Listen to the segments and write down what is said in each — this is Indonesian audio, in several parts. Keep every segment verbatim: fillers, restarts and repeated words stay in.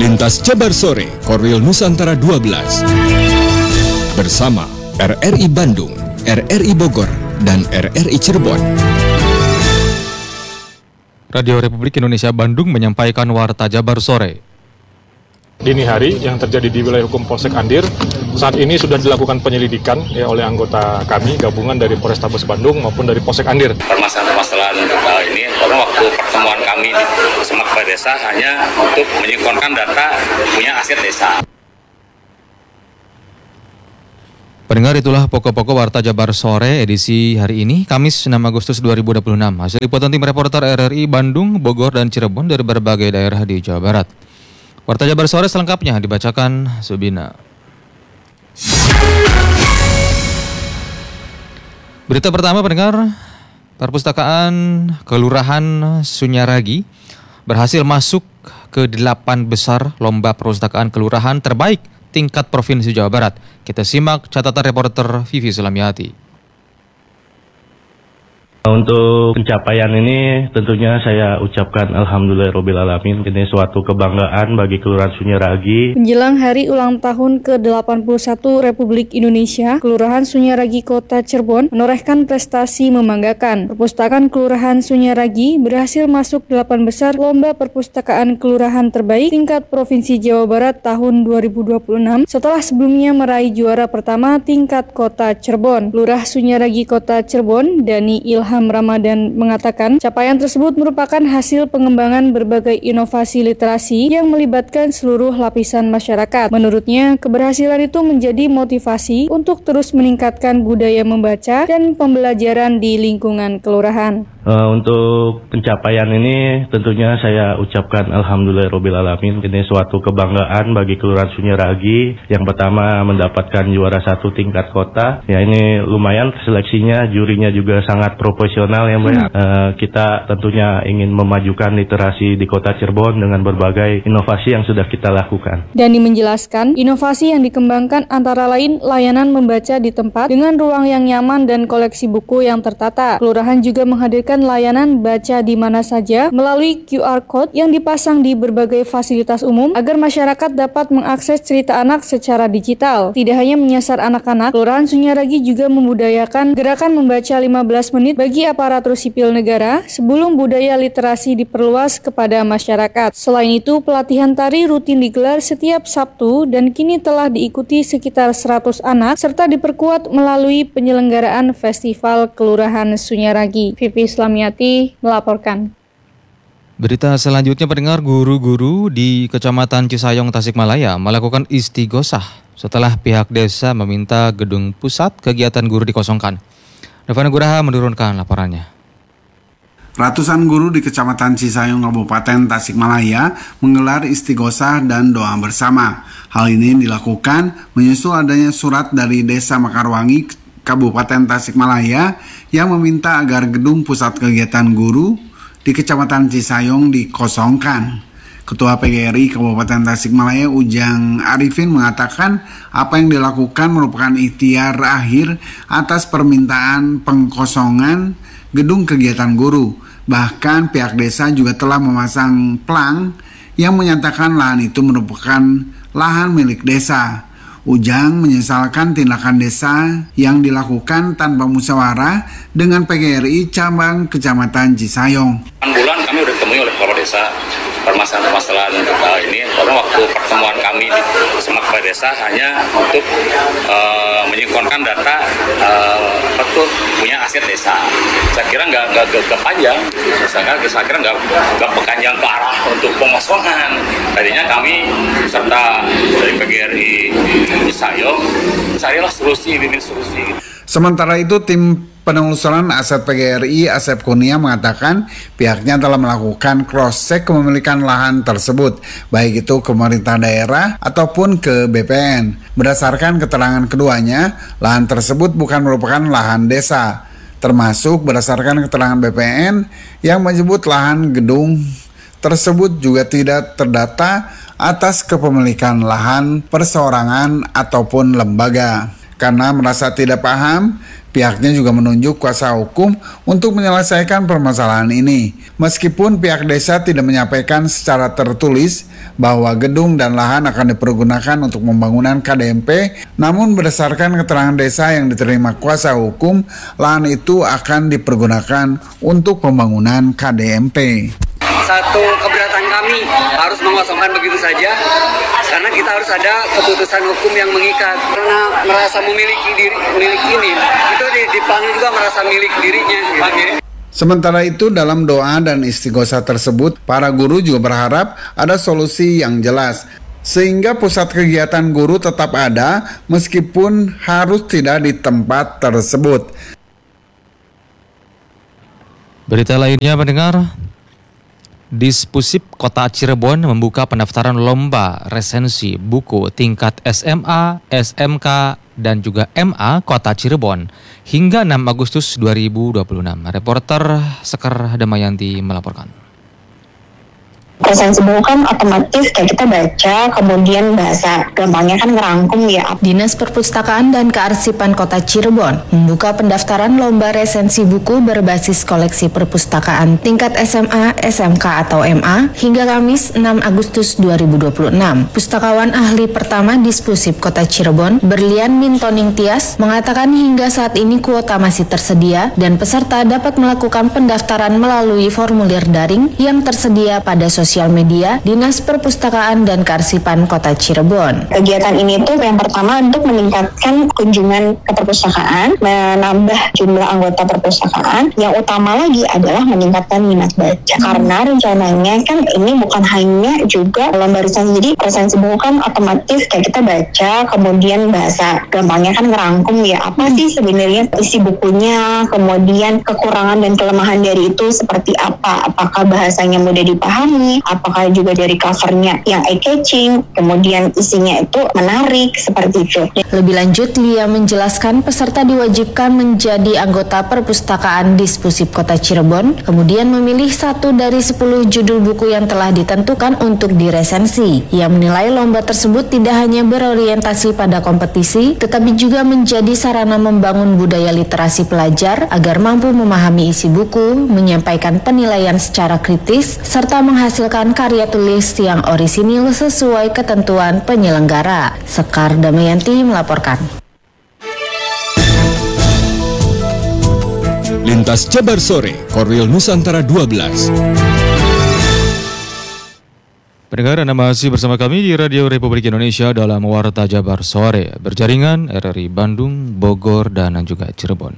Lintas Jabar Sore, Korwil Nusantara dua belas. Bersama R R I Bandung, R R I Bogor, dan R R I Cirebon. Radio Republik Indonesia Bandung menyampaikan Warta Jabar Sore. Dini hari yang terjadi di wilayah hukum Polsek Andir, saat ini sudah dilakukan penyelidikan ya, oleh anggota kami gabungan dari Polrestabes Bandung maupun dari Polsek Andir. Permasalahan-permasalahan uh, ini karena waktu pertemuan kami di Semak Desa hanya untuk menyinkronkan data punya aset desa. Pendengar, itulah pokok-pokok Warta Jabar Sore edisi hari ini, Kamis enam Agustus dua ribu dua puluh enam. Hasil liputan tim reporter R R I Bandung, Bogor, dan Cirebon dari berbagai daerah di Jawa Barat. Warta Jabar Sore selengkapnya dibacakan Subina. Berita pertama, pendengar, Perpustakaan Kelurahan Sunyaragi berhasil masuk ke delapan besar lomba perpustakaan kelurahan terbaik tingkat Provinsi Jawa Barat. Kita simak catatan reporter Vivi Sulamiati. Untuk pencapaian ini tentunya saya ucapkan alhamdulillahirabbil alamin. Ini suatu kebanggaan bagi Kelurahan Sunyaragi. Menjelang hari ulang tahun ke delapan puluh satu Republik Indonesia, Kelurahan Sunyaragi Kota Cirebon menorehkan prestasi membanggakan. Perpustakaan Kelurahan Sunyaragi berhasil masuk delapan besar lomba perpustakaan kelurahan terbaik tingkat Provinsi Jawa Barat tahun dua ribu dua puluh enam setelah sebelumnya meraih juara pertama tingkat Kota Cirebon. Lurah Sunyaragi Kota Cirebon, Dani Ilham Ramadan mengatakan capaian tersebut merupakan hasil pengembangan berbagai inovasi literasi yang melibatkan seluruh lapisan masyarakat. Menurutnya, keberhasilan itu menjadi motivasi untuk terus meningkatkan budaya membaca dan pembelajaran di lingkungan kelurahan. Uh, untuk pencapaian ini tentunya saya ucapkan alhamdulillahirabbil alamin. Ini suatu kebanggaan bagi Kelurahan Sunyaragi yang pertama mendapatkan juara satu tingkat kota. Ya, ini lumayan seleksinya, jurinya juga sangat profesional ya Mbak. Hmm. Uh, kita tentunya ingin memajukan literasi di Kota Cirebon dengan berbagai inovasi yang sudah kita lakukan. Dani menjelaskan, inovasi yang dikembangkan antara lain layanan membaca di tempat dengan ruang yang nyaman dan koleksi buku yang tertata. Kelurahan juga menghadirkan layanan baca di mana saja melalui Q R Code yang dipasang di berbagai fasilitas umum agar masyarakat dapat mengakses cerita anak secara digital. Tidak hanya menyasar anak-anak, Kelurahan Sunyaragi juga membudayakan gerakan membaca lima belas menit bagi aparatur sipil negara sebelum budaya literasi diperluas kepada masyarakat. Selain itu, pelatihan tari rutin digelar setiap Sabtu dan kini telah diikuti sekitar seratus anak serta diperkuat melalui penyelenggaraan Festival Kelurahan Sunyaragi. Vivi Sulamiati melaporkan. Berita selanjutnya, pendengar, guru-guru di Kecamatan Cisayong, Tasikmalaya melakukan istighosah setelah pihak desa meminta gedung pusat kegiatan guru dikosongkan. Devana Guraha menurunkan laporannya. Ratusan guru di Kecamatan Cisayong, Kabupaten Tasikmalaya menggelar istighosah dan doa bersama. Hal ini dilakukan menyusul adanya surat dari Desa Mekarwangi, Kabupaten Tasikmalaya yang meminta agar gedung pusat kegiatan guru di Kecamatan Cisayong dikosongkan. Ketua P G R I Kabupaten Tasikmalaya Ujang Arifin mengatakan apa yang dilakukan merupakan ikhtiar akhir atas permintaan pengkosongan gedung kegiatan guru. Bahkan pihak desa juga telah memasang plang yang menyatakan lahan itu merupakan lahan milik desa. Ujang menyesalkan tindakan desa yang dilakukan tanpa musyawarah dengan P G R I cabang Kecamatan Cisayong. Bulan kami sudah ditemui oleh kepala desa permasalahan-permasalahan uh, ini karena waktu pertemuan kami di Semak Desa hanya untuk uh, menyinkronkan data uh, betul punya aset desa. Saya kira nggak nggak nggak panjang, saya, saya kira nggak nggak panjang ke arah untuk pengosongan. Tadinya kami serta dari P G R I Cisayong carilah solusi, bimbing solusi. Sementara itu, tim penelusuran aset P G R I Asep Kurnia mengatakan pihaknya telah melakukan cross-check kepemilikan lahan tersebut, baik itu ke pemerintah daerah ataupun ke B P N. Berdasarkan keterangan keduanya, lahan tersebut bukan merupakan lahan desa, termasuk berdasarkan keterangan B P N yang menyebut lahan gedung tersebut juga tidak terdata atas kepemilikan lahan perseorangan ataupun lembaga. Karena merasa tidak paham, Pihaknya juga menunjuk kuasa hukum untuk menyelesaikan permasalahan ini. Meskipun pihak desa tidak menyampaikan secara tertulis bahwa gedung dan lahan akan dipergunakan untuk pembangunan K D M P, namun berdasarkan keterangan desa yang diterima kuasa hukum, lahan itu akan dipergunakan untuk pembangunan K D M P. Satu keberatan kami harus mengosongkan begitu saja karena kita harus ada keputusan hukum yang mengikat. Karena merasa memiliki diri, memiliki ini itu dipanggil juga merasa milik dirinya. Gitu. Sementara itu dalam doa dan istighosah tersebut, para guru juga berharap ada solusi yang jelas sehingga pusat kegiatan guru tetap ada meskipun harus tidak di tempat tersebut. Berita lainnya mendengar. Dispusip Kota Cirebon membuka pendaftaran lomba resensi buku tingkat S M A, S M K, dan juga M A Kota Cirebon hingga enam Agustus dua ribu dua puluh enam. Reporter Sekar Damayanti melaporkan. Resensi buku kan otomatis kayak kita baca, kemudian bahasa gampangnya kan ngerangkum ya. Dinas Perpustakaan dan Kearsipan Kota Cirebon membuka pendaftaran lomba resensi buku berbasis koleksi perpustakaan tingkat S M A, S M K atau M A hingga Kamis enam Agustus dua ribu dua puluh enam. Pustakawan ahli pertama Dispusip Kota Cirebon, Berlian Mintoning Tias, mengatakan hingga saat ini kuota masih tersedia dan peserta dapat melakukan pendaftaran melalui formulir daring yang tersedia pada sosial sosial media Dinas Perpustakaan dan Kearsipan Kota Cirebon. Kegiatan ini tuh yang pertama untuk meningkatkan kunjungan ke perpustakaan, menambah jumlah anggota perpustakaan. Yang utama lagi adalah meningkatkan minat baca. Karena rencananya kan ini bukan hanya juga lomba resensi, jadi resensi buku kan otomatis kayak kita baca, kemudian bahasa gampangnya kan ngerangkum ya apa sih sebenarnya isi bukunya, kemudian kekurangan dan kelemahan dari itu seperti apa, apakah bahasanya mudah dipahami, apakah juga dari covernya yang eye-catching, kemudian isinya itu menarik, seperti itu. Lebih lanjut, Lia menjelaskan peserta diwajibkan menjadi anggota perpustakaan Dispusip Kota Cirebon, kemudian memilih satu dari sepuluh judul buku yang telah ditentukan untuk diresensi. Ia menilai lomba tersebut tidak hanya berorientasi pada kompetisi, tetapi juga menjadi sarana membangun budaya literasi pelajar agar mampu memahami isi buku, menyampaikan penilaian secara kritis, serta menghasilkan karya tulis yang orisinil sesuai ketentuan penyelenggara. Sekar Damayanti melaporkan. Lintas Jabar Sore, Korwil Nusantara dua belas. Pendengar, Anda masih bersama kami di Radio Republik Indonesia dalam Warta Jabar Sore, berjaringan R R I Bandung, Bogor, dan juga Cirebon.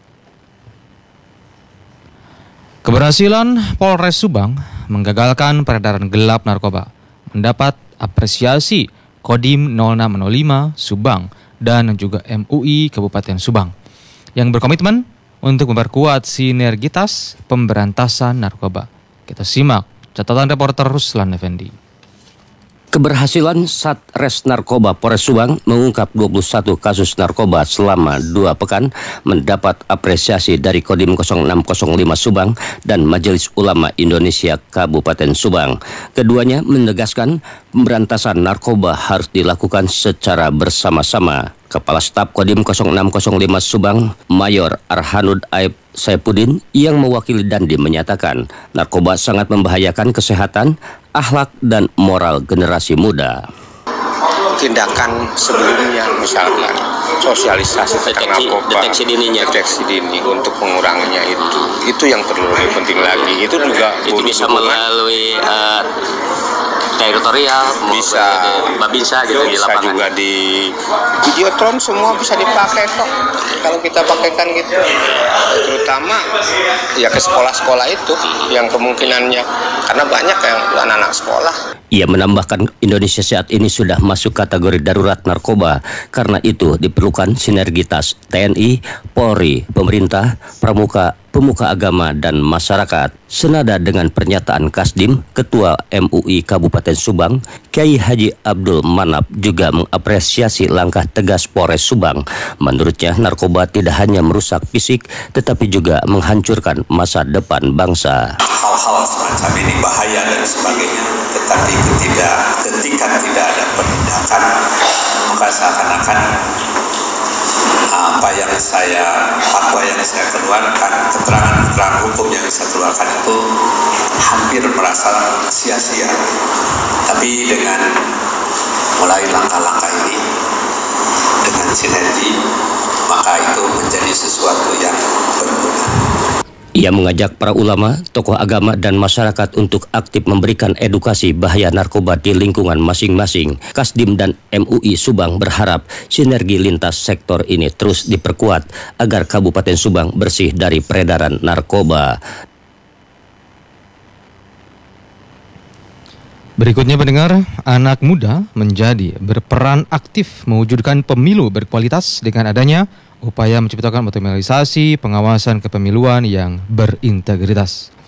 Keberhasilan Polres Subang menggagalkan peredaran gelap narkoba mendapat apresiasi Kodim nol enam nol lima Subang dan juga M U I Kabupaten Subang yang berkomitmen untuk memperkuat sinergitas pemberantasan narkoba. Kita simak catatan reporter Ruslan Effendi. Keberhasilan Satres Narkoba Polres Subang mengungkap dua puluh satu kasus narkoba selama dua pekan mendapat apresiasi dari Kodim nol enam nol lima Subang dan Majelis Ulama Indonesia Kabupaten Subang. Keduanya menegaskan pemberantasan narkoba harus dilakukan secara bersama-sama. Kepala Staf Kodim nol enam nol lima Subang, Mayor Arhanud Aib Saipudin yang mewakili Dandi menyatakan narkoba sangat membahayakan kesehatan, akhlak, dan moral generasi muda. Tindakan sebelumnya misalkan sosialisasi tentang narkoba, deteksi dininya, deteksi dini untuk menguranginya itu, itu yang perlu lebih penting lagi. Itu juga itu bisa melalui uh, teritorial, bisa babinsa gitu di lapangan. Bisa juga di videotron, semua bisa dipakai kok kalau kita pakaikan gitu. Terutama ya ke sekolah-sekolah itu yang kemungkinannya, karena banyak yang anak-anak sekolah. Ia menambahkan Indonesia saat ini sudah masuk kategori darurat narkoba. Karena itu diperlukan sinergitas T N I, Polri, pemerintah, pramuka, pemuka agama, dan masyarakat. Senada dengan pernyataan Kasdim, Ketua M U I Kabupaten Subang, Kiai Haji Abdul Manap juga mengapresiasi langkah tegas Polres Subang. Menurutnya, narkoba tidak hanya merusak fisik, tetapi juga menghancurkan masa depan bangsa. Hal-hal semacam ini bahaya dan sebagainya, tetapi tidak, ketika tidak ada penindakan, maka seakan-akan apa apa yang saya, fatwa yang saya keluarkan, keterangan-keterangan hukum yang saya keluarkan itu hampir merasa sia-sia. Tapi dengan mulai langkah-langkah ini, dengan sinergi, maka itu menjadi sesuatu yang berguna. Ia mengajak para ulama, tokoh agama, dan masyarakat untuk aktif memberikan edukasi bahaya narkoba di lingkungan masing-masing. Kasdim dan M U I Subang berharap sinergi lintas sektor ini terus diperkuat agar Kabupaten Subang bersih dari peredaran narkoba. Berikutnya pendengar, anak muda menjadi berperan aktif mewujudkan pemilu berkualitas dengan adanya upaya menciptakan optimalisasi pengawasan kepemiluan yang berintegritas.